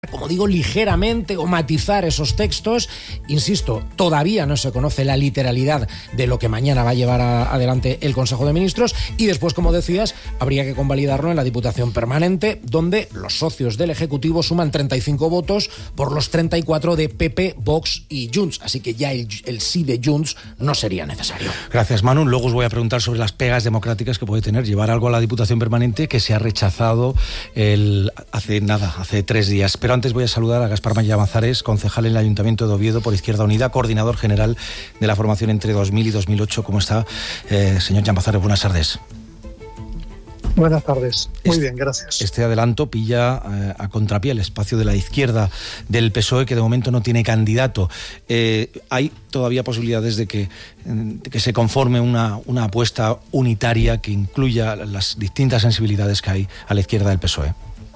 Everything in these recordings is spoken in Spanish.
como digo, ligeramente o matizar esos textos. Insisto, todavía no se conoce la literalidad de lo que mañana va a llevar adelante el Consejo de Ministros, y después, como decías, habría que convalidarlo en la Diputación Permanente, donde los socios del Ejecutivo suman 35 votos por los 34 de PP, Vox y Junts, así que ya el sí de Junts no sería necesario. Gracias, Manu. Luego os voy a preguntar sobre las pegas democráticas que puede tener llevar algo a la Diputación Permanente, que se ha rechazado hace 3 días. Pero antes voy a saludar a Gaspar Llamazares, concejal en el Ayuntamiento de Oviedo por Izquierda Unida, coordinador general de la formación entre 2000 y 2008. ¿Cómo está, señor Llamazares? Buenas tardes. Buenas tardes. Muy bien, gracias. Este adelanto pilla a contrapié el espacio de la izquierda del PSOE, que de momento no tiene candidato. ¿Hay todavía posibilidades de que se conforme una apuesta unitaria que incluya las distintas sensibilidades que hay a la izquierda del PSOE?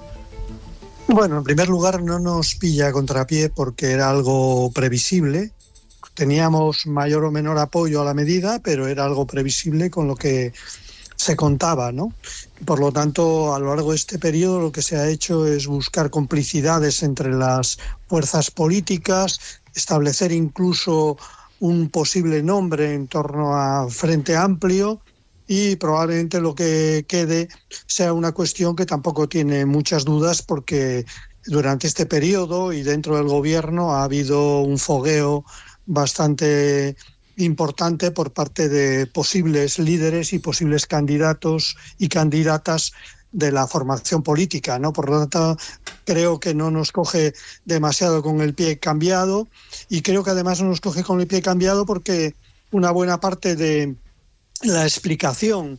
Bueno, en primer lugar, no nos pilla a contrapié porque era algo previsible. Teníamos mayor o menor apoyo a la medida, pero era algo previsible con lo que se contaba, ¿no? Por lo tanto, a lo largo de este periodo lo que se ha hecho es buscar complicidades entre las fuerzas políticas, establecer incluso un posible nombre en torno a Frente Amplio, y probablemente lo que quede sea una cuestión que tampoco tiene muchas dudas, porque durante este periodo y dentro del gobierno ha habido un fogueo bastante importante por parte de posibles líderes y posibles candidatos y candidatas de la formación política, ¿no? Por lo tanto, creo que no nos coge demasiado con el pie cambiado, y creo que además no nos coge con el pie cambiado porque una buena parte de la explicación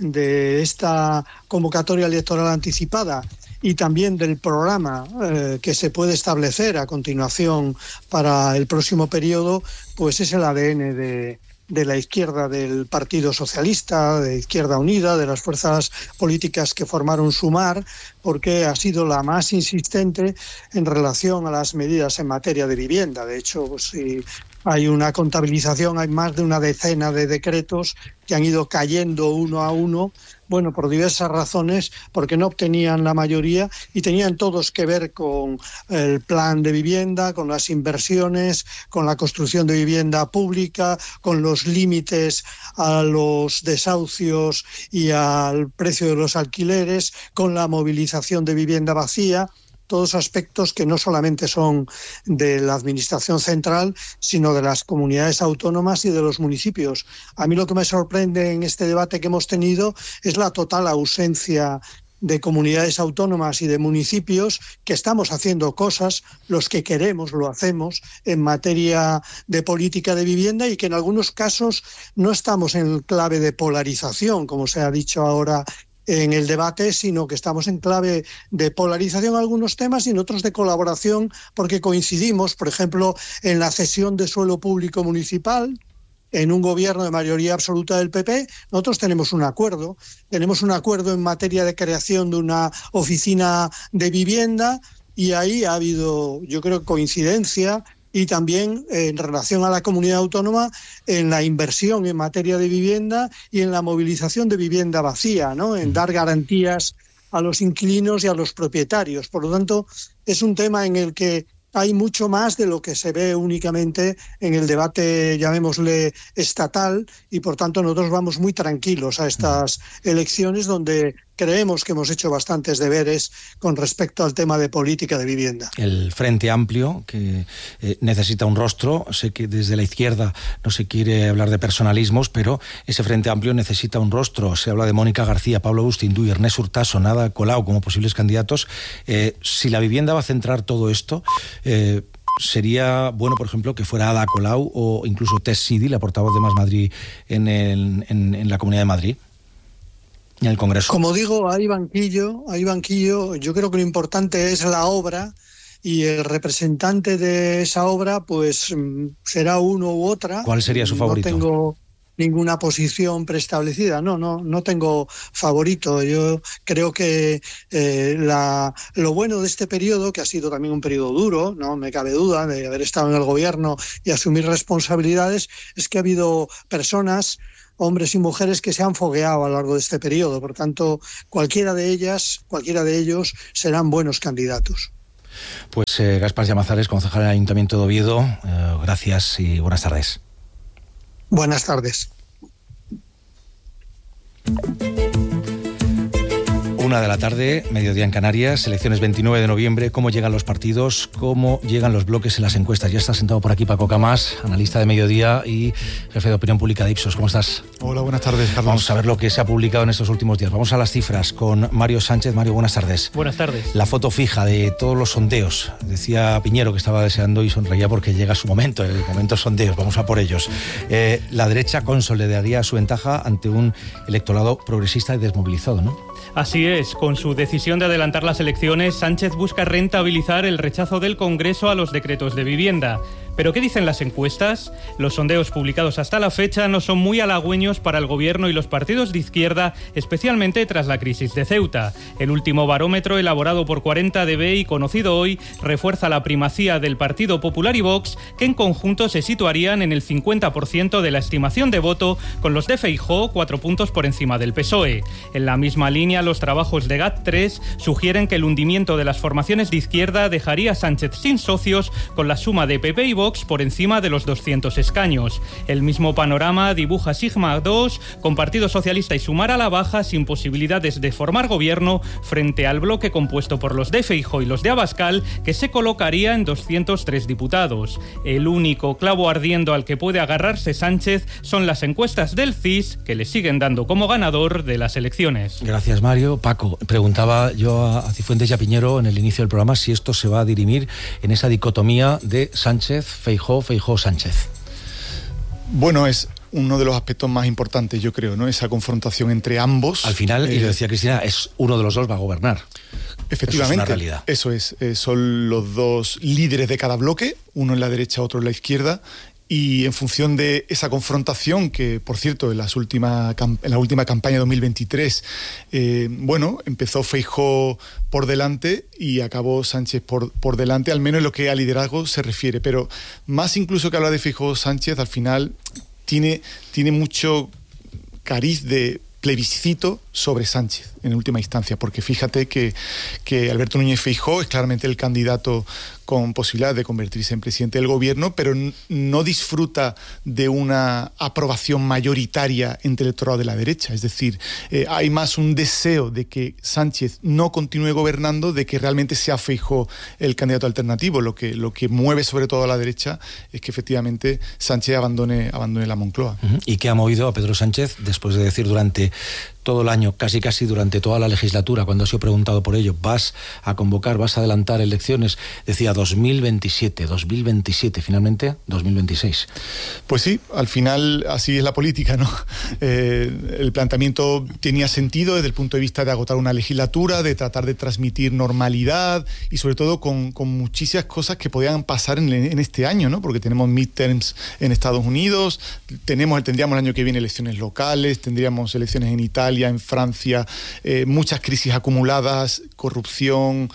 de esta convocatoria electoral anticipada y también del programa que se puede establecer a continuación para el próximo periodo, pues es el ADN de la izquierda, del Partido Socialista, de Izquierda Unida, de las fuerzas políticas que formaron Sumar, porque ha sido la más insistente en relación a las medidas en materia de vivienda. De hecho, pues, si hay una contabilización, hay más de una decena de decretos que han ido cayendo uno a uno, bueno, por diversas razones, porque no obtenían la mayoría y tenían todos que ver con el plan de vivienda, con las inversiones, con la construcción de vivienda pública, con los límites a los desahucios y al precio de los alquileres, con la movilización de vivienda vacía. Todos aspectos que no solamente son de la administración central, sino de las comunidades autónomas y de los municipios. A mí lo que me sorprende en este debate que hemos tenido es la total ausencia de comunidades autónomas y de municipios, que estamos haciendo cosas, los que queremos lo hacemos en materia de política de vivienda, y que en algunos casos no estamos en clave de polarización, como se ha dicho ahora en el debate, sino que estamos en clave de polarización en algunos temas y en otros de colaboración, porque coincidimos, por ejemplo, en la cesión de suelo público municipal. En un gobierno de mayoría absoluta del PP, nosotros tenemos un acuerdo en materia de creación de una oficina de vivienda, y ahí ha habido, yo creo, coincidencia, y también en relación a la comunidad autónoma en la inversión en materia de vivienda y en la movilización de vivienda vacía, ¿no? En dar garantías a los inquilinos y a los propietarios. Por lo tanto, es un tema en el que hay mucho más de lo que se ve únicamente en el debate, llamémosle, estatal, y por tanto nosotros vamos muy tranquilos a estas elecciones, donde creemos que hemos hecho bastantes deberes con respecto al tema de política de vivienda. El Frente Amplio, que necesita un rostro. Sé que desde la izquierda no se quiere hablar de personalismos, pero ese Frente Amplio necesita un rostro. Se habla de Mónica García, Pablo Bustinduy, Ernest Urtasun, Ada Colau como posibles candidatos. Si la vivienda va a centrar todo esto, sería bueno, por ejemplo, que fuera Ada Colau o incluso Tess Sidi, la portavoz de Más Madrid en la Comunidad de Madrid, en el Congreso. Como digo, hay banquillo. Yo creo que lo importante es la obra, y el representante de esa obra pues será uno u otra. ¿Cuál sería su favorito? No tengo ninguna posición preestablecida, no tengo favorito. Yo creo que lo bueno de este periodo, que ha sido también un periodo duro, no me cabe duda de haber estado en el gobierno y asumir responsabilidades, es que ha habido personas, hombres y mujeres, que se han fogueado a lo largo de este periodo. Por tanto, cualquiera de ellos serán buenos candidatos. Pues Gaspar Llamazares, concejal del Ayuntamiento de Oviedo, gracias y buenas tardes. Buenas tardes. 1:00 p.m, mediodía en Canarias, elecciones 29 de noviembre. ¿Cómo llegan los partidos? ¿Cómo llegan los bloques en las encuestas? Ya está sentado por aquí Paco Camás, analista de Mediodía y jefe de opinión pública de Ipsos. ¿Cómo estás? Hola, buenas tardes, Carlos. Vamos a ver lo que se ha publicado en estos últimos días. Vamos a las cifras con Mario Sánchez. Mario, buenas tardes. Buenas tardes. La foto fija de todos los sondeos. Decía Piñero que estaba deseando y sonreía porque llega su momento, el momento sondeos. Vamos a por ellos. La derecha consolidaría su ventaja ante un electorado progresista y desmovilizado, ¿no? Así es, con su decisión de adelantar las elecciones, Sánchez busca rentabilizar el rechazo del Congreso a los decretos de vivienda. ¿Pero qué dicen las encuestas? Los sondeos publicados hasta la fecha no son muy halagüeños para el Gobierno y los partidos de izquierda, especialmente tras la crisis de Ceuta. El último barómetro, elaborado por 40dB y conocido hoy, refuerza la primacía del Partido Popular y Vox, que en conjunto se situarían en el 50% de la estimación de voto, con los de Feijóo 4 puntos por encima del PSOE. En la misma línea, los trabajos de GAT3 sugieren que el hundimiento de las formaciones de izquierda dejaría a Sánchez sin socios, con la suma de PP y Vox por encima de los 200 escaños. El mismo panorama dibuja Sigma 2, con Partido Socialista y Sumar a la baja, sin posibilidades de formar gobierno, frente al bloque compuesto por los de Feijóo y los de Abascal, que se colocaría en 203 diputados. El único clavo ardiendo al que puede agarrarse Sánchez son las encuestas del CIS, que le siguen dando como ganador de las elecciones. Gracias, Mario. Paco, preguntaba yo a Cifuentes y a Piñero en el inicio del programa si esto se va a dirimir en esa dicotomía de Sánchez-Feijóo, Feijóo-Sánchez. Bueno, es uno de los aspectos más importantes, yo creo, ¿no? Esa confrontación entre ambos. Al final, y lo decía Cristina, es uno de los dos va a gobernar. Efectivamente, eso es una realidad. Eso es. Son los dos líderes de cada bloque, uno en la derecha, otro en la izquierda. Y en función de esa confrontación, que por cierto en la última campaña 2023, empezó Feijóo por delante y acabó Sánchez por delante, al menos en lo que a liderazgo se refiere. Pero más incluso que hablar de Feijóo, Sánchez al final tiene mucho cariz de plebiscito sobre Sánchez en última instancia, porque fíjate que Alberto Núñez Feijóo es claramente el candidato con posibilidad de convertirse en presidente del gobierno, pero no disfruta de una aprobación mayoritaria entre el electorado de la derecha. Es decir, hay más un deseo de que Sánchez no continúe gobernando, de que realmente sea Feijóo el candidato alternativo. Lo que mueve sobre todo a la derecha es que efectivamente Sánchez abandone la Moncloa. ¿Y qué ha movido a Pedro Sánchez después de decir durante todo el año, casi durante toda la legislatura, cuando ha sido preguntado por ello, vas a convocar, vas a adelantar elecciones, decía 2027, finalmente 2026? Pues sí, al final así es la política, ¿no? El planteamiento tenía sentido desde el punto de vista de agotar una legislatura, de tratar de transmitir normalidad y sobre todo con muchísimas cosas que podían pasar en este año, ¿no? Porque tenemos midterms en Estados Unidos, tendríamos el año que viene elecciones locales, tendríamos elecciones en Italia, en Francia, muchas crisis acumuladas, corrupción,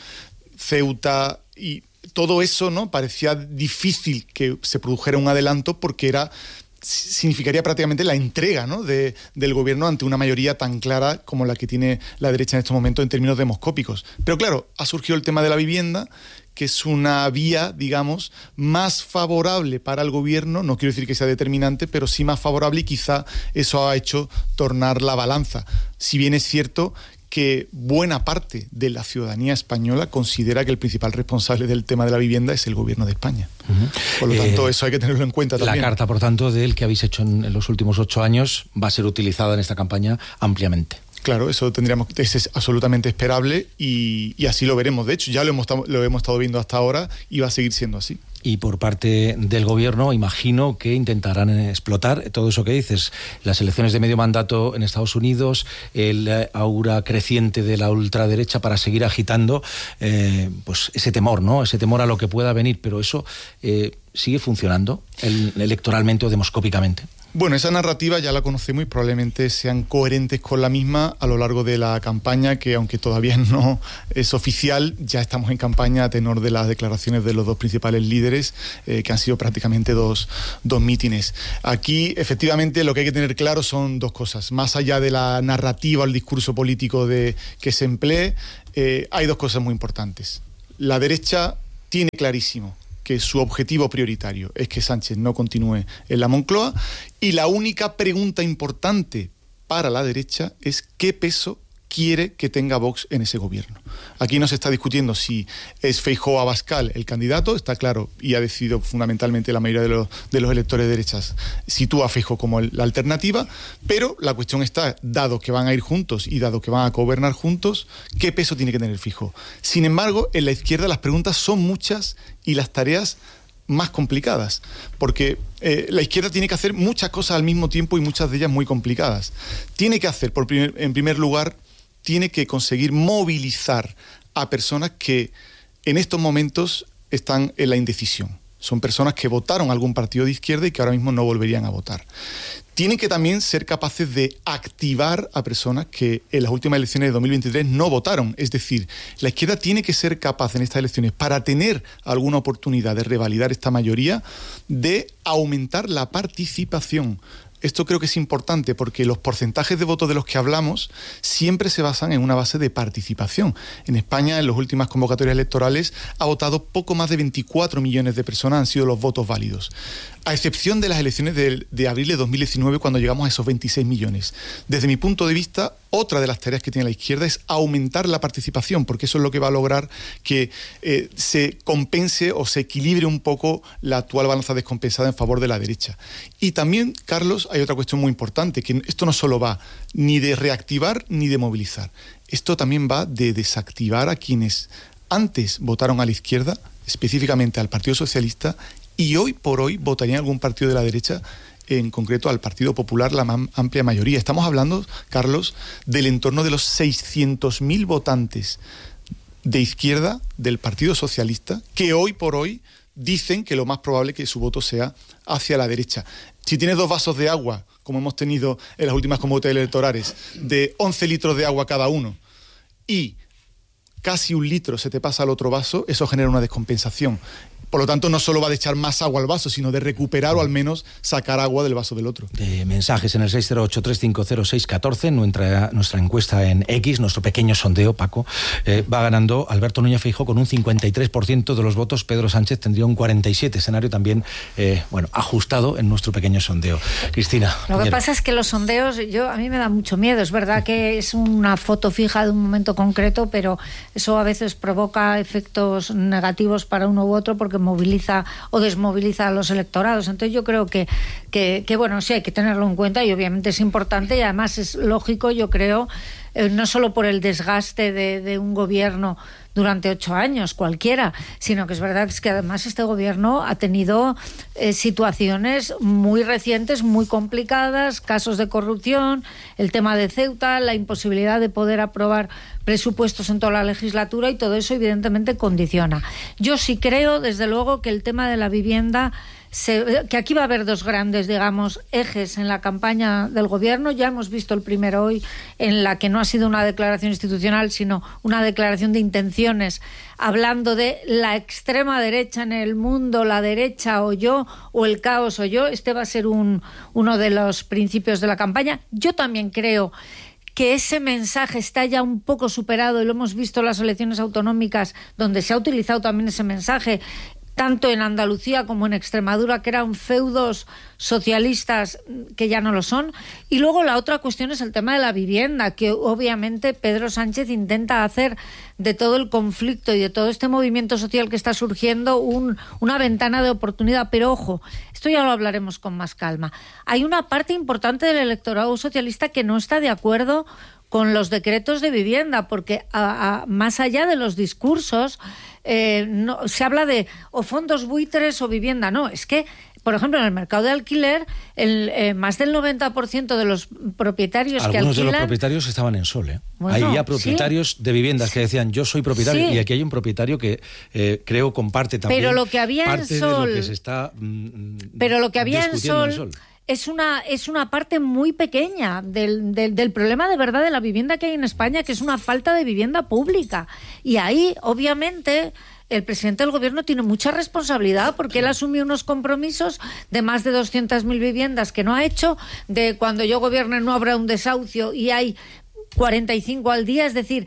Ceuta, y todo eso, ¿no? Parecía difícil que se produjera un adelanto porque significaría prácticamente la entrega, ¿no? del gobierno ante una mayoría tan clara como la que tiene la derecha en estos momentos en términos demoscópicos. Pero claro, ha surgido el tema de la vivienda, que es una vía, digamos, más favorable para el gobierno, no quiero decir que sea determinante, pero sí más favorable, y quizá eso ha hecho tornar la balanza. Si bien es cierto que buena parte de la ciudadanía española considera que el principal responsable del tema de la vivienda es el gobierno de España. Por lo tanto, eso hay que tenerlo en cuenta también. La carta, por tanto, del que habéis hecho en los últimos 8 años va a ser utilizada en esta campaña ampliamente. Claro, eso es absolutamente esperable y así lo veremos. De hecho, ya lo hemos estado viendo hasta ahora y va a seguir siendo así. Y por parte del gobierno, imagino que intentarán explotar todo eso que dices, las elecciones de medio mandato en Estados Unidos, el aura creciente de la ultraderecha para seguir agitando pues ese temor, ¿no? Ese temor a lo que pueda venir, pero eso sigue funcionando electoralmente o demoscópicamente. Bueno, esa narrativa ya la conocemos y probablemente sean coherentes con la misma a lo largo de la campaña, que aunque todavía no es oficial, ya estamos en campaña a tenor de las declaraciones de los dos principales líderes, que han sido prácticamente dos mítines. Aquí, efectivamente, lo que hay que tener claro son dos cosas. Más allá de la narrativa o el discurso político que se emplee, hay dos cosas muy importantes. La derecha tiene clarísimo que su objetivo prioritario es que Sánchez no continúe en la Moncloa, y la única pregunta importante para la derecha es qué peso quiere que tenga Vox en ese gobierno. Aquí no se está discutiendo si es Feijóo o Abascal el candidato, está claro, y ha decidido fundamentalmente la mayoría de los electores de derechas, sitúa a Feijóo como la alternativa, pero la cuestión está, dado que van a ir juntos y dado que van a gobernar juntos, ¿qué peso tiene que tener Feijóo? Sin embargo, en la izquierda las preguntas son muchas y las tareas más complicadas, porque la izquierda tiene que hacer muchas cosas al mismo tiempo y muchas de ellas muy complicadas. Tiene que hacer, en primer lugar, tiene que conseguir movilizar a personas que en estos momentos están en la indecisión. Son personas que votaron a algún partido de izquierda y que ahora mismo no volverían a votar. Tienen que también ser capaces de activar a personas que en las últimas elecciones de 2023 no votaron. Es decir, la izquierda tiene que ser capaz en estas elecciones, para tener alguna oportunidad de revalidar esta mayoría, de aumentar la participación. Esto creo que es importante porque los porcentajes de votos de los que hablamos siempre se basan en una base de participación. En España, en las últimas convocatorias electorales, ha votado poco más de 24 millones de personas, han sido los votos válidos. A excepción de las elecciones de abril de 2019, cuando llegamos a esos 26 millones. Desde mi punto de vista, otra de las tareas que tiene la izquierda es aumentar la participación, porque eso es lo que va a lograr que se compense o se equilibre un poco la actual balanza descompensada en favor de la derecha. Y también, Carlos, hay otra cuestión muy importante, que esto no solo va ni de reactivar ni de movilizar. Esto también va de desactivar a quienes antes votaron a la izquierda, específicamente al Partido Socialista, y hoy por hoy votarían algún partido de la derecha, en concreto al Partido Popular, la más amplia mayoría. Estamos hablando, Carlos, del entorno de los 600.000 votantes de izquierda del Partido Socialista, que hoy por hoy dicen que lo más probable es que su voto sea hacia la derecha. Si tienes 2 vasos de agua, como hemos tenido en las últimas convocatorias electorales, de 11 litros de agua cada uno, y casi 1 litro se te pasa al otro vaso, eso genera una descompensación. Por lo tanto, no solo va de echar más agua al vaso, sino de recuperar o al menos sacar agua del vaso del otro. De mensajes en el 608-350-614, nuestra encuesta en X, nuestro pequeño sondeo, Paco, va ganando Alberto Núñez Feijóo con un 53% de los votos. Pedro Sánchez tendría un 47%, escenario también ajustado en nuestro pequeño sondeo. Cristina. Lo que pasa es que los sondeos, a mí me da mucho miedo. Es verdad que es una foto fija de un momento concreto, pero eso a veces provoca efectos negativos para uno u otro, porque moviliza o desmoviliza a los electorados. Entonces yo creo que bueno, sí hay que tenerlo en cuenta, y obviamente es importante, y además es lógico, yo creo, no solo por el desgaste de un gobierno durante 8 años, cualquiera, sino que es verdad que además este gobierno ha tenido situaciones muy recientes, muy complicadas, casos de corrupción, el tema de Ceuta, la imposibilidad de poder aprobar presupuestos en toda la legislatura, y todo eso evidentemente condiciona. Yo sí creo, desde luego, que el tema de la vivienda, que aquí va a haber 2 grandes, digamos, ejes en la campaña del gobierno. Ya hemos visto el primero hoy, en la que no ha sido una declaración institucional, sino una declaración de intenciones, hablando de la extrema derecha en el mundo, la derecha o yo, o el caos o yo. Este va a ser uno de los principios de la campaña. Yo también creo que ese mensaje está ya un poco superado, y lo hemos visto en las elecciones autonómicas, donde se ha utilizado también ese mensaje, tanto en Andalucía como en Extremadura, que eran feudos socialistas que ya no lo son. Y luego la otra cuestión es el tema de la vivienda, que obviamente Pedro Sánchez intenta hacer de todo el conflicto y de todo este movimiento social que está surgiendo una ventana de oportunidad. Pero ojo, esto ya lo hablaremos con más calma. Hay una parte importante del electorado socialista que no está de acuerdo con los decretos de vivienda, porque más allá de los discursos, no se habla de o fondos buitres o vivienda. No, es que, por ejemplo, en el mercado de alquiler, más del 90% de los propietarios que alquilan... Algunos de los propietarios estaban en Sol, Bueno, hay ya propietarios de viviendas que decían, yo soy propietario, y aquí hay un propietario que creo comparte también pero lo que había parte en Sol, de lo que se está pero lo que había en discutiendo Sol es una parte muy pequeña del problema de verdad de la vivienda que hay en España, que es una falta de vivienda pública. Y ahí, obviamente, el presidente del gobierno tiene mucha responsabilidad, porque él asumió unos compromisos de más de 200.000 viviendas que no ha hecho, de cuando yo gobierne no habrá un desahucio, y hay 45 al día. Es decir,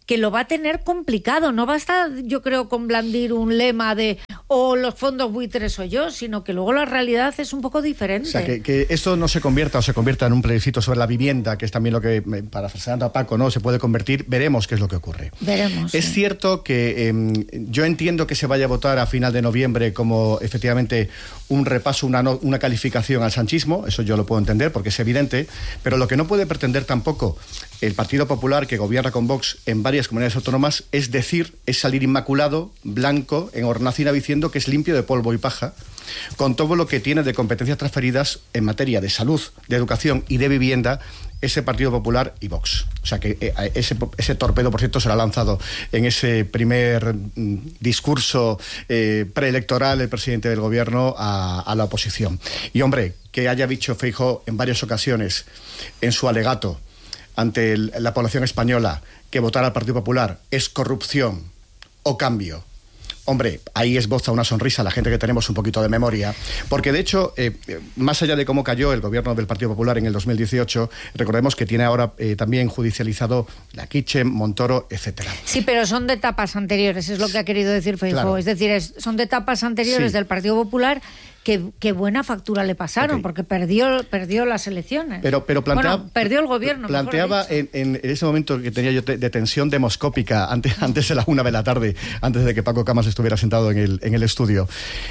que lo va a tener complicado. No basta, yo creo, con blandir un lema de los fondos buitres soy yo, sino que luego la realidad es un poco diferente. O sea, que esto no se convierta en un plebiscito sobre la vivienda, que es también lo que, parafraseando a Paco, ¿no?, se puede convertir. Veremos qué es lo que ocurre. Veremos. Es cierto que yo entiendo que se vaya a votar a final de noviembre como efectivamente un repaso, una calificación al sanchismo, eso yo lo puedo entender porque es evidente, pero lo que no puede pretender tampoco el Partido Popular, que gobierna con Vox en varias comunidades autónomas, es salir inmaculado, blanco, en hornacina, diciendo que es limpio de polvo y paja, con todo lo que tiene de competencias transferidas en materia de salud, de educación y de vivienda ese Partido Popular y Vox. O sea que ese torpedo, por cierto, será lanzado en ese primer discurso preelectoral el presidente del gobierno a la oposición. Y hombre, que haya dicho Feijóo en varias ocasiones en su alegato ante la población española que votar al Partido Popular es corrupción o cambio. Hombre, ahí esboza una sonrisa a la gente que tenemos un poquito de memoria, porque de hecho, más allá de cómo cayó el gobierno del Partido Popular en el 2018, recordemos que tiene ahora también judicializado la Kitchen, Montoro, etcétera. Sí, pero son de etapas anteriores, es lo que ha querido decir Feijóo. Claro. Es decir, son de etapas anteriores del Partido Popular que buena factura le pasaron, porque perdió las elecciones. Pero planteaba, perdió el gobierno. Planteaba en ese momento que tenía yo de tensión demoscópica antes de la 1 de la tarde, antes de que Paco Camas estuviera sentado en el estudio.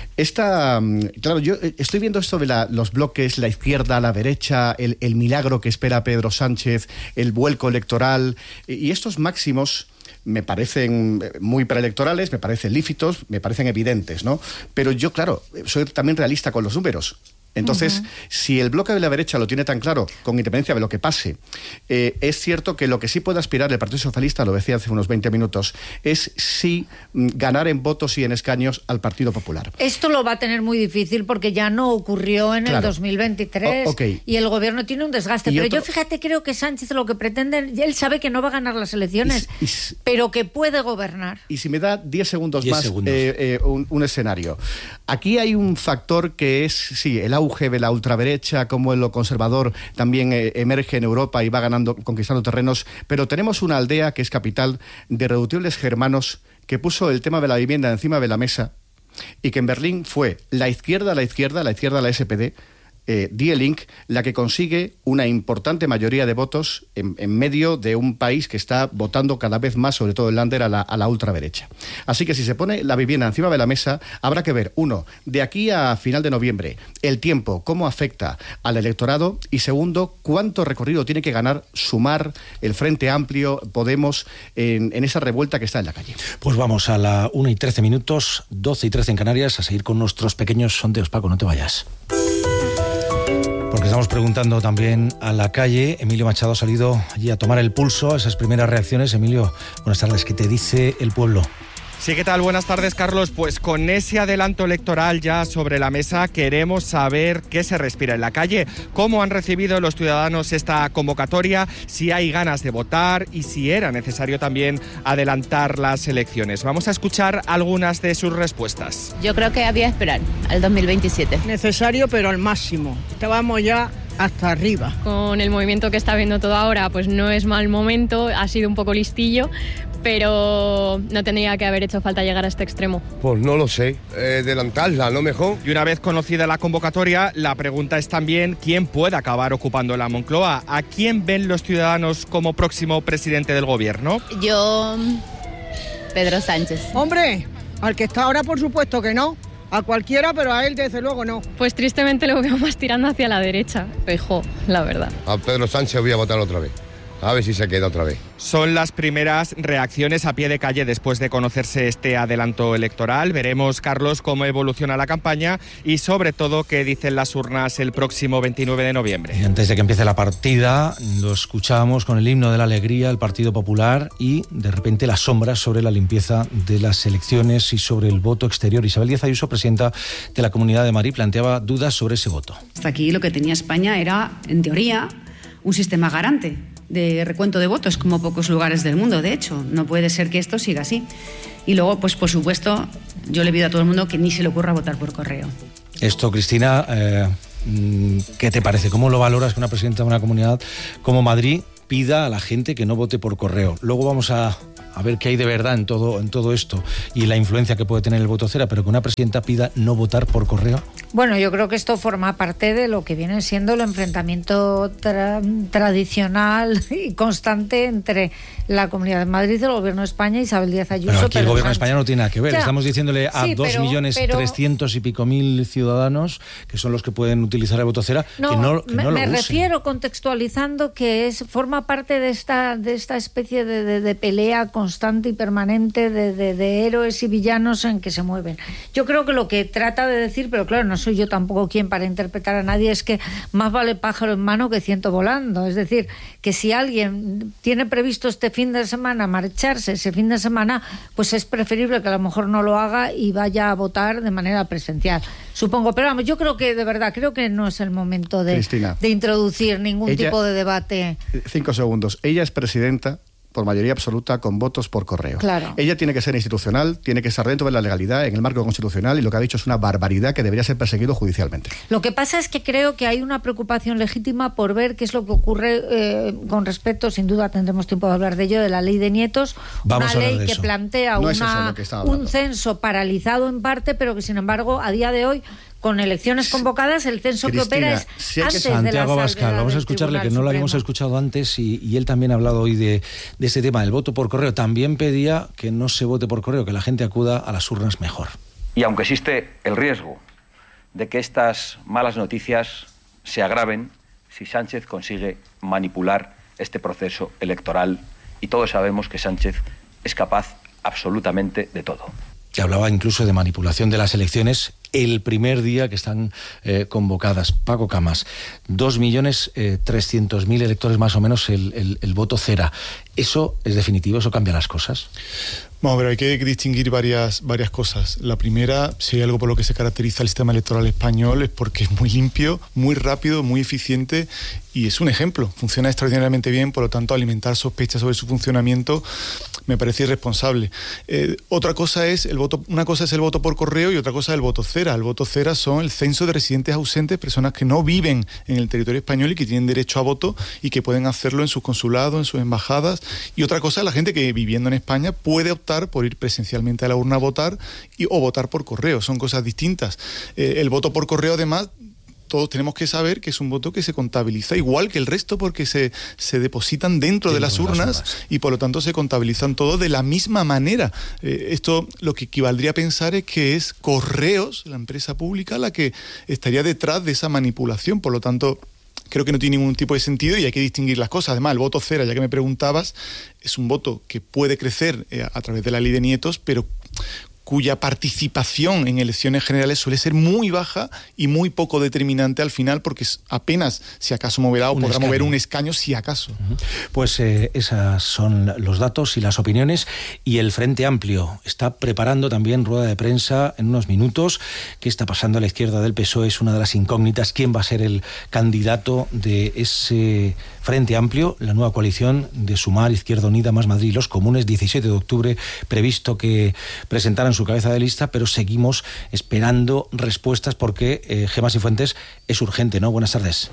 Claro, yo estoy viendo esto de los bloques, la izquierda, la derecha, el milagro que espera Pedro Sánchez, el vuelco electoral, y estos máximos me parecen muy preelectorales, me parecen lícitos, me parecen evidentes, ¿no? Pero yo, claro, soy también realista con los números. Entonces, si el bloque de la derecha lo tiene tan claro, con independencia de lo que pase, es cierto que lo que sí puede aspirar el Partido Socialista, lo decía hace unos 20 minutos, es sí ganar en votos y en escaños al Partido Popular. Esto lo va a tener muy difícil porque ya no ocurrió en el 2023 y el gobierno tiene un desgaste. Pero yo, fíjate, creo que Sánchez lo que pretende, él sabe que no va a ganar las elecciones, pero que puede gobernar. Y si me da 10 segundos más, un escenario. Aquí hay un factor que es, sí, el auge de la ultraderecha, como en lo conservador también emerge en Europa y va conquistando terrenos, pero tenemos una aldea que es capital de irreductibles germanos que puso el tema de la vivienda encima de la mesa y que en Berlín fue la izquierda, la SPD, Die Link, la que consigue una importante mayoría de votos en medio de un país que está votando cada vez más, sobre todo el Länder, a la ultraderecha. Así que si se pone la vivienda encima de la mesa, habrá que ver, uno, de aquí a final de noviembre, el tiempo, cómo afecta al electorado, y segundo, cuánto recorrido tiene que ganar Sumar, el Frente Amplio, Podemos, en esa revuelta que está en la calle. Pues vamos a la 1:13, 12:13 en Canarias, a seguir con nuestros pequeños sondeos. Paco, no te vayas. Porque estamos preguntando también a la calle. Emilio Machado ha salido allí a tomar el pulso a esas primeras reacciones. Emilio, buenas tardes. ¿Qué te dice el pueblo? Sí, ¿qué tal? Buenas tardes, Carlos. Pues con ese adelanto electoral ya sobre la mesa, queremos saber qué se respira en la calle, cómo han recibido los ciudadanos esta convocatoria, si hay ganas de votar y si era necesario también adelantar las elecciones. Vamos a escuchar algunas de sus respuestas. Yo creo que había que esperar al 2027. Necesario, pero al máximo. Estábamos ya hasta arriba. Con el movimiento que está viendo todo ahora, pues no es mal momento, ha sido un poco listillo, pero no tendría que haber hecho falta llegar a este extremo. Pues no lo sé, adelantarla, ¿no mejor? Y una vez conocida la convocatoria, la pregunta es también quién puede acabar ocupando la Moncloa. ¿A quién ven los ciudadanos como próximo presidente del gobierno? Yo, Pedro Sánchez. Hombre, al que está ahora por supuesto que no. A cualquiera, pero a él desde luego no. Pues tristemente lo veo más tirando hacia la derecha, Feijóo, la verdad. A Pedro Sánchez voy a votar otra vez. A ver si se queda otra vez. Son las primeras reacciones a pie de calle después de conocerse este adelanto electoral. Veremos, Carlos, cómo evoluciona la campaña y sobre todo qué dicen las urnas el próximo 29 de noviembre. Y antes de que empiece la partida, lo escuchábamos con el himno de la alegría, el Partido Popular, y de repente las sombras sobre la limpieza de las elecciones y sobre el voto exterior. Isabel Díaz Ayuso, presidenta de la Comunidad de Madrid, planteaba dudas sobre ese voto. Hasta aquí lo que tenía España era, en teoría, un sistema garante de recuento de votos, como pocos lugares del mundo, de hecho. No puede ser que esto siga así. Y luego, pues por supuesto, yo le pido a todo el mundo que ni se le ocurra votar por correo. Esto, Cristina, ¿qué te parece? ¿Cómo lo valoras que una presidenta de una comunidad como Madrid pida a la gente que no vote por correo? Luego vamos a a ver qué hay de verdad en todo esto y la influencia que puede tener el voto cera, pero que una presidenta pida no votar por correo. Bueno, yo creo que esto forma parte de lo que viene siendo el enfrentamiento tradicional y constante entre la Comunidad de Madrid, el Gobierno de España y Isabel Díaz Ayuso. Pero aquí el Gobierno de España no tiene nada que ver. Ya, estamos diciéndole a 2.300.000 y pico ciudadanos, que son los que pueden utilizar el voto cera, que no lo usen. Me refiero, contextualizando, que forma parte de esta especie de pelea constante y permanente de héroes y villanos en que se mueven. Yo creo que lo que trata de decir, pero claro, no soy yo tampoco quien para interpretar a nadie, es que más vale pájaro en mano que ciento volando. Es decir, que si alguien tiene previsto este fin de semana marcharse ese fin de semana, pues es preferible que a lo mejor no lo haga y vaya a votar de manera presencial, supongo. Pero vamos, yo creo que de verdad, creo que no es el momento de introducir ningún tipo de debate. 5 segundos. Ella es presidenta por mayoría absoluta con votos por correo. Claro. Ella tiene que ser institucional, tiene que estar dentro de la legalidad, en el marco constitucional, y lo que ha dicho es una barbaridad que debería ser perseguido judicialmente. Lo que pasa es que creo que hay una preocupación legítima por ver qué es lo que ocurre con respecto, sin duda tendremos tiempo de hablar de ello, de la ley de nietos. Una ley que plantea un censo paralizado en parte, pero que sin embargo a día de hoy, con elecciones convocadas, el censo que opera es antes de la Santiago Bascal, vamos a escucharle, que no lo habíamos escuchado antes, y él también ha hablado hoy de este tema del voto por correo. También pedía que no se vote por correo, que la gente acuda a las urnas mejor. Y aunque existe el riesgo de que estas malas noticias se agraven si Sánchez consigue manipular este proceso electoral, y todos sabemos que Sánchez es capaz absolutamente de todo. Que hablaba incluso de manipulación de las elecciones el primer día que están convocadas. Paco Camas, 2.300.000 electores más o menos el voto cera. ¿Eso es definitivo? ¿Eso cambia las cosas? Bueno, pero hay que distinguir varias cosas. La primera, si hay algo por lo que se caracteriza el sistema electoral español, es porque es muy limpio, muy rápido, muy eficiente, y es un ejemplo. Funciona extraordinariamente bien, por lo tanto, alimentar sospechas sobre su funcionamiento me parece irresponsable. Otra cosa es una cosa es el voto por correo y otra cosa es el voto cera. El voto cera son el censo de residentes ausentes, personas que no viven en el territorio español y que tienen derecho a voto y que pueden hacerlo en sus consulados, en sus embajadas. Y otra cosa es la gente que, viviendo en España, puede optar por ir presencialmente a la urna a votar o votar por correo. Son cosas distintas. El voto por correo, además, todos tenemos que saber que es un voto que se contabiliza igual que el resto, porque se depositan dentro de las urnas y por lo tanto se contabilizan todos de la misma manera. Esto lo que equivaldría a pensar es que es Correos, la empresa pública, la que estaría detrás de esa manipulación. Por lo tanto, creo que no tiene ningún tipo de sentido y hay que distinguir las cosas. Además, el voto cera, ya que me preguntabas, es un voto que puede crecer a través de la ley de nietos, pero cuya participación en elecciones generales suele ser muy baja y muy poco determinante al final, porque apenas, si acaso, podrá mover un escaño, si acaso. Pues esos son los datos y las opiniones, y el Frente Amplio está preparando también rueda de prensa en unos minutos. ¿Qué está pasando a la izquierda del PSOE? Es una de las incógnitas. ¿Quién va a ser el candidato de ese Frente Amplio, la nueva coalición de Sumar, Izquierda Unida, Más Madrid y los Comunes? 17 de octubre previsto que presentaran su cabeza de lista, pero seguimos esperando respuestas porque Gemma Cifuentes, es urgente, ¿no? Buenas tardes.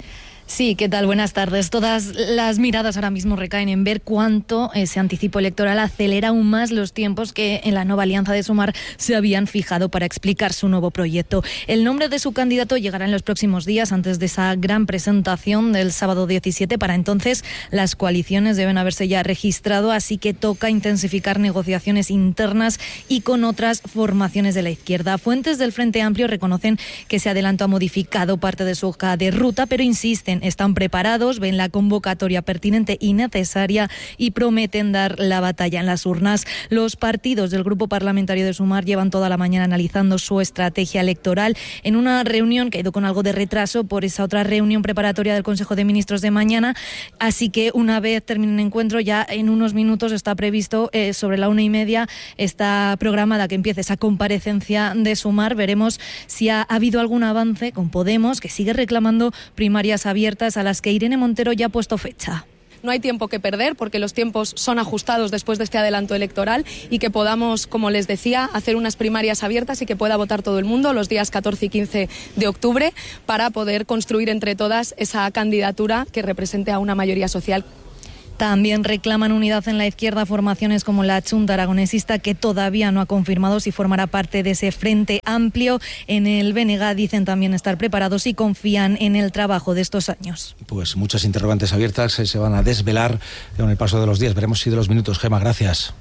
Sí, ¿qué tal? Buenas tardes. Todas las miradas ahora mismo recaen en ver cuánto ese anticipo electoral acelera aún más los tiempos que en la nueva alianza de Sumar se habían fijado para explicar su nuevo proyecto. El nombre de su candidato llegará en los próximos días, antes de esa gran presentación del sábado 17. Para entonces, las coaliciones deben haberse ya registrado, así que toca intensificar negociaciones internas y con otras formaciones de la izquierda. Fuentes del Frente Amplio reconocen que ese adelanto ha modificado parte de su hoja de ruta, pero insisten, están preparados, ven la convocatoria pertinente y necesaria y prometen dar la batalla en las urnas. Los partidos del Grupo Parlamentario de Sumar llevan toda la mañana analizando su estrategia electoral en una reunión que ha ido con algo de retraso por esa otra reunión preparatoria del Consejo de Ministros de mañana, así que una vez termine el encuentro, ya en unos minutos está previsto, sobre la 1:30 está programada que empiece esa comparecencia de Sumar. Veremos si ha habido algún avance con Podemos, que sigue reclamando primarias abiertas a las que Irene Montero ya ha puesto fecha. No hay tiempo que perder porque los tiempos son ajustados después de este adelanto electoral, y que podamos, como les decía, hacer unas primarias abiertas y que pueda votar todo el mundo los días 14 y 15 de octubre para poder construir entre todas esa candidatura que represente a una mayoría social. También reclaman unidad en la izquierda formaciones como la Chunta Aragonesista, que todavía no ha confirmado si formará parte de ese frente amplio. En el BNG dicen también estar preparados y confían en el trabajo de estos años. Pues muchas interrogantes abiertas se van a desvelar con el paso de los días. Veremos si de los minutos. Gemma, gracias.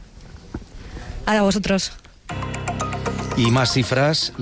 A vosotros. Y más cifras,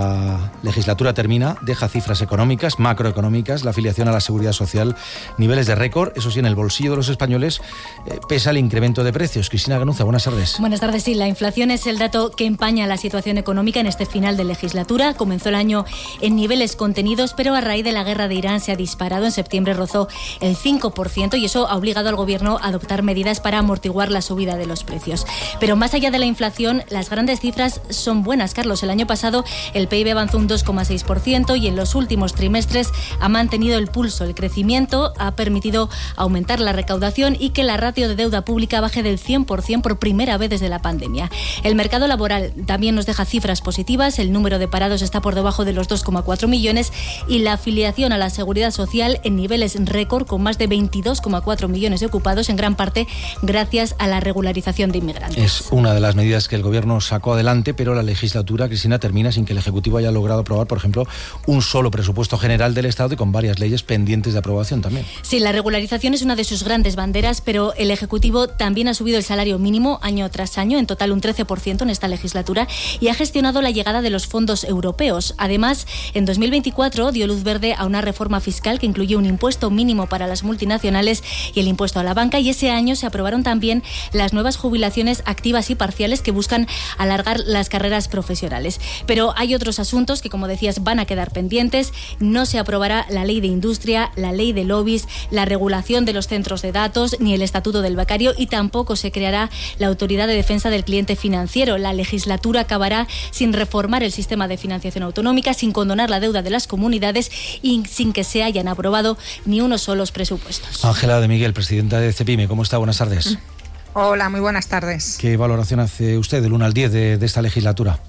la legislatura termina, deja cifras económicas, macroeconómicas, la afiliación a la Seguridad Social, niveles de récord, eso sí, en el bolsillo de los españoles pesa el incremento de precios. Cristina Ganuza, buenas tardes. Buenas tardes, sí, la inflación es el dato que empaña la situación económica en este final de legislatura. Comenzó el año en niveles contenidos, pero a raíz de la guerra de Irán se ha disparado. En septiembre rozó el 5% y eso ha obligado al gobierno a adoptar medidas para amortiguar la subida de los precios. Pero más allá de la inflación, las grandes cifras son buenas. Carlos, el año pasado el PIB avanzó un 2,6% y en los últimos trimestres ha mantenido el pulso. El crecimiento ha permitido aumentar la recaudación y que la ratio de deuda pública baje del 100% por primera vez desde la pandemia. El mercado laboral también nos deja cifras positivas. El número de parados está por debajo de los 2,4 millones y la afiliación a la Seguridad Social en niveles récord, con más de 22,4 millones de ocupados, en gran parte gracias a la regularización de inmigrantes. Es una de las medidas que el gobierno sacó adelante, pero la legislatura, Cristina, termina sin que el Ejecutivo haya logrado aprobar, por ejemplo, un solo presupuesto general del Estado y con varias leyes pendientes de aprobación también. Sí, la regularización es una de sus grandes banderas, pero el Ejecutivo también ha subido el salario mínimo año tras año, en total un 13% en esta legislatura, y ha gestionado la llegada de los fondos europeos. Además, en 2024 dio luz verde a una reforma fiscal que incluye un impuesto mínimo para las multinacionales y el impuesto a la banca, y ese año se aprobaron también las nuevas jubilaciones activas y parciales que buscan alargar las carreras profesionales. Pero hay otros asuntos que, como decías, van a quedar pendientes. No se aprobará la ley de industria, la ley de lobbies, la regulación de los centros de datos, ni el estatuto del becario, y tampoco se creará la autoridad de defensa del cliente financiero. La legislatura acabará sin reformar el sistema de financiación autonómica, sin condonar la deuda de las comunidades y sin que se hayan aprobado ni unos solos presupuestos. Ángela de Miguel, presidenta de CEPIME, ¿cómo está? Buenas tardes. Hola, muy buenas tardes. ¿Qué valoración hace usted del 1 al 10 de esta legislatura?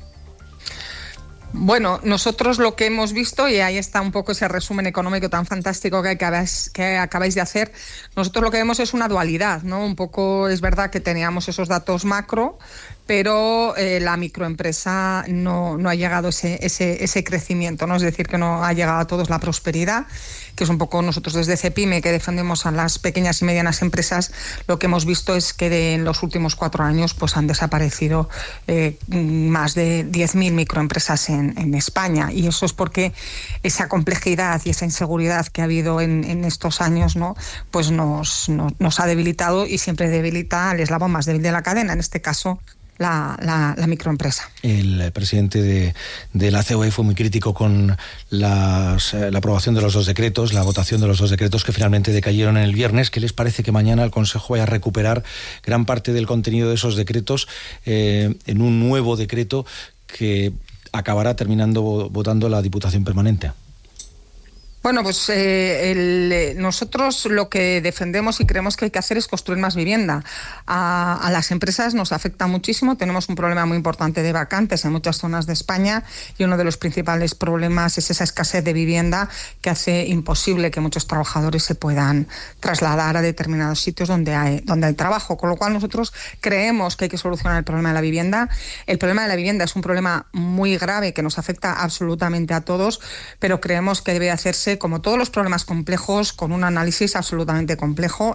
Bueno, nosotros lo que hemos visto, y ahí está un poco ese resumen económico tan fantástico que acabáis de hacer, nosotros lo que vemos es una dualidad, ¿no? Un poco es verdad que teníamos esos datos macro, pero la microempresa no ha llegado ese crecimiento, ¿no? Es decir, que no ha llegado a todos la prosperidad, que es un poco nosotros desde CEPIME, que defendemos a las pequeñas y medianas empresas. Lo que hemos visto es que en los últimos 4 años pues han desaparecido más de 10.000 microempresas en España, y eso es porque esa complejidad y esa inseguridad que ha habido en estos años, ¿no? Pues nos ha debilitado, y siempre debilita al eslabón más débil de la cadena, en este caso la microempresa. El presidente de la COE fue muy crítico con la aprobación de los 2 decretos, la votación de los 2 decretos que finalmente decayeron en el viernes. ¿Qué les parece que mañana el Consejo vaya a recuperar gran parte del contenido de esos decretos en un nuevo decreto que acabará terminando votando la Diputación Permanente? Bueno, pues nosotros lo que defendemos y creemos que hay que hacer es construir más vivienda. A las empresas nos afecta muchísimo, tenemos un problema muy importante de vacantes en muchas zonas de España, y uno de los principales problemas es esa escasez de vivienda que hace imposible que muchos trabajadores se puedan trasladar a determinados sitios donde hay trabajo, con lo cual nosotros creemos que hay que solucionar el problema de la vivienda. El problema de la vivienda es un problema muy grave que nos afecta absolutamente a todos, pero creemos que debe hacerse, como todos los problemas complejos, con un análisis absolutamente complejo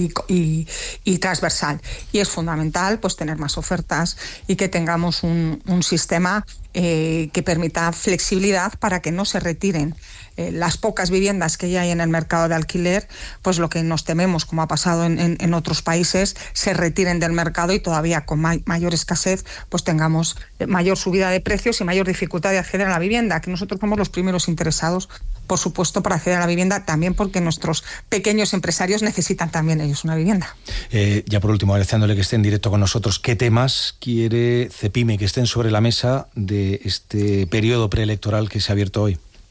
y transversal. Y es fundamental pues tener más ofertas y que tengamos un sistema que permita flexibilidad para que no se retiren las pocas viviendas que ya hay en el mercado de alquiler, pues lo que nos tememos, como ha pasado en otros países, se retiren del mercado y todavía con mayor escasez pues tengamos mayor subida de precios y mayor dificultad de acceder a la vivienda, que nosotros somos los primeros interesados, por supuesto, para acceder a la vivienda, también porque nuestros pequeños empresarios necesitan también ellos una vivienda. Ya por último, agradeciéndole que esté en directo con nosotros, ¿qué temas quiere CEPIME que estén sobre la mesa de este periodo preelectoral que se ha abierto hoy?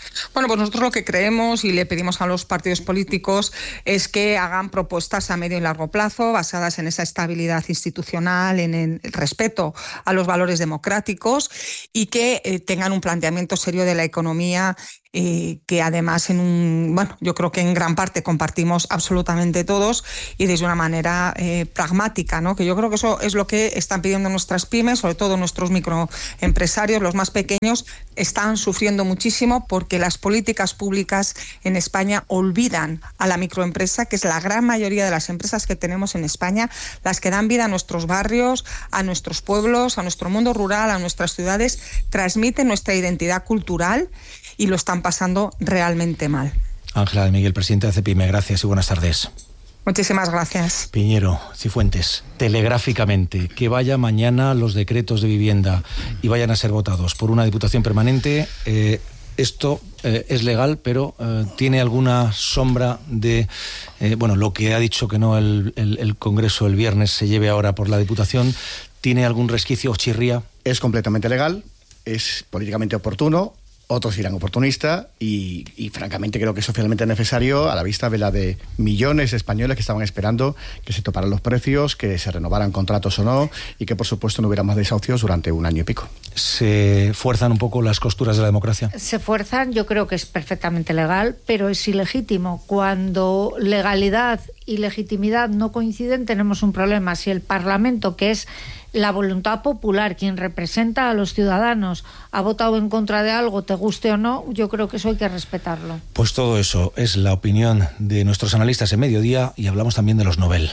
Bueno, pues nosotros lo que creemos y le pedimos a los partidos políticos es que hagan propuestas a medio y largo plazo basadas en esa estabilidad institucional, en el respeto a los valores democráticos y que tengan un planteamiento serio de la economía que además yo creo que en gran parte compartimos absolutamente todos y desde una manera pragmática, ¿no? Que yo creo que eso es lo que están pidiendo nuestras pymes, sobre todo nuestros microempresarios, los más pequeños, están sufriendo muchísimo porque las políticas públicas en España olvidan a la microempresa, que es la gran mayoría de las empresas que tenemos en España, las que dan vida a nuestros barrios, a nuestros pueblos, a nuestro mundo rural, a nuestras ciudades, transmiten nuestra identidad cultural y lo están pasando realmente mal. Ángela de Miguel, presidenta de CEPIME, gracias y buenas tardes. Muchísimas gracias. Piñero, Cifuentes, telegráficamente, que vaya mañana los decretos de vivienda y vayan a ser votados por una Diputación permanente. Esto es legal, pero tiene alguna sombra de lo que ha dicho que no el Congreso el viernes se lleve ahora por la Diputación. ¿Tiene algún resquicio o chirría? Es completamente legal, es políticamente oportuno. Otros irán oportunista y francamente creo que es socialmente necesario a la vista de la de millones de españoles que estaban esperando que se toparan los precios, que se renovaran contratos o no y que por supuesto no hubiera más desahucios durante un año y pico. ¿Se fuerzan un poco las costuras de la democracia? Se fuerzan, yo creo que es perfectamente legal, pero es ilegítimo. Cuando legalidad y legitimidad no coinciden tenemos un problema. Si el Parlamento, que es la voluntad popular, quien representa a los ciudadanos, ha votado en contra de algo, te guste o no, yo creo que eso hay que respetarlo. Pues todo eso es la opinión de nuestros analistas en Mediodía y hablamos también de los Nobel.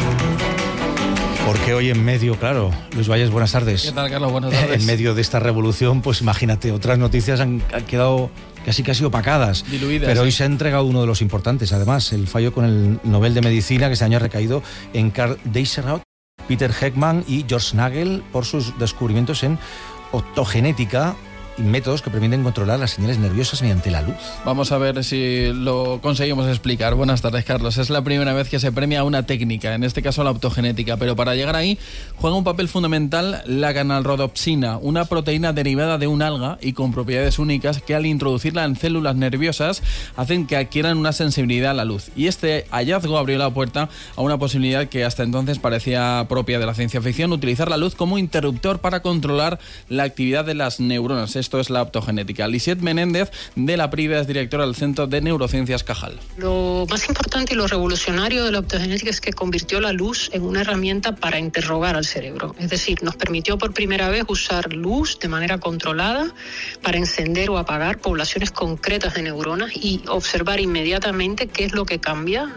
Porque hoy en medio, claro, Luis Valles, buenas tardes. ¿Qué tal, Carlos? Buenas tardes. En medio de esta revolución, pues imagínate, otras noticias han quedado casi opacadas. Diluidas. Pero hoy se ha entregado uno de los importantes, además, el fallo con el Nobel de Medicina, que este año ha recaído en Karl Desarrollo, Peter Heckman y George Nagel por sus descubrimientos en optogenética y métodos que permiten controlar las señales nerviosas mediante la luz. Vamos a ver si lo conseguimos explicar. Buenas tardes, Carlos. Es la primera vez que se premia una técnica, en este caso la optogenética, pero para llegar ahí juega un papel fundamental la canalrodopsina, una proteína derivada de un alga y con propiedades únicas que al introducirla en células nerviosas hacen que adquieran una sensibilidad a la luz. Y este hallazgo abrió la puerta a una posibilidad que hasta entonces parecía propia de la ciencia ficción, utilizar la luz como interruptor para controlar la actividad de las neuronas. Esto es la optogenética. Lisette Menéndez de la PRIDA es directora del Centro de Neurociencias Cajal. Lo más importante y lo revolucionario de la optogenética es que convirtió la luz en una herramienta para interrogar al cerebro. Es decir, nos permitió por primera vez usar luz de manera controlada para encender o apagar poblaciones concretas de neuronas y observar inmediatamente qué es lo que cambia,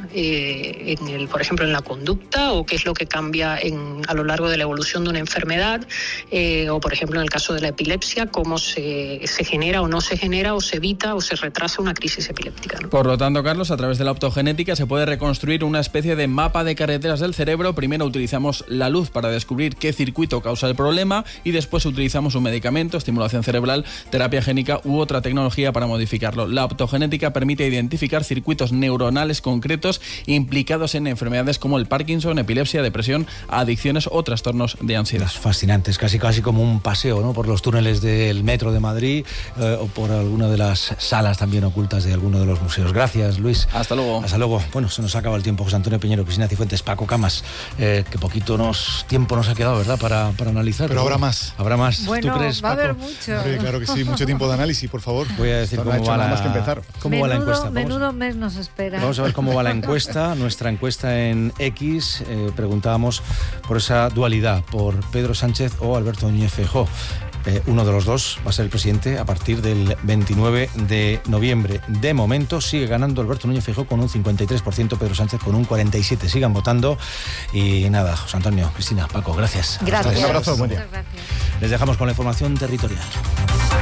por ejemplo, en la conducta o qué es lo que cambia a lo largo de la evolución de una enfermedad o, por ejemplo, en el caso de la epilepsia, cómo se genera o no se genera o se evita o se retrasa una crisis epiléptica, ¿no? Por lo tanto, Carlos, a través de la optogenética se puede reconstruir una especie de mapa de carreteras del cerebro. Primero utilizamos la luz para descubrir qué circuito causa el problema y después utilizamos un medicamento, estimulación cerebral, terapia génica u otra tecnología para modificarlo. La optogenética permite identificar circuitos neuronales concretos implicados en enfermedades como el Parkinson, epilepsia, depresión, adicciones o trastornos de ansiedad. Es fascinante, es casi como un paseo, ¿no?, por los túneles del metro de Madrid o por alguna de las salas también ocultas de alguno de los museos. Gracias, Luis. Hasta luego. Hasta luego. Bueno, se nos acaba el tiempo. José Antonio Piñero, Cristina Cifuentes, Paco Camas, que poquito tiempo nos ha quedado, ¿verdad?, para analizar. Pero habrá más. Habrá más. Bueno, ¿tú crees, va a Paco? haber mucho. Hombre, claro que sí, mucho tiempo de análisis, por favor. Voy a decir cómo va la encuesta. Menudo mes nos espera. Vamos a ver cómo va la encuesta. Nuestra encuesta en X, preguntábamos por esa dualidad, por Pedro Sánchez o Alberto Núñez Feijóo. Uno de los dos va a ser el presidente a partir del 29 de noviembre. De momento sigue ganando Alberto Núñez Feijóo con un 53%, Pedro Sánchez con un 47%. Sigan votando. Y nada, José Antonio, Cristina, Paco, gracias. Gracias. Un abrazo, buen día. Muchas gracias. Les dejamos con la información territorial.